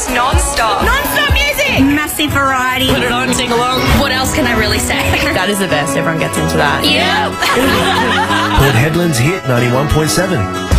Just non-stop. Non-stop music. Massive variety. Put it on, sing along. What else can I really say? That is the best. Everyone gets into that. Yeah. Port Hedland's Hit 91.7.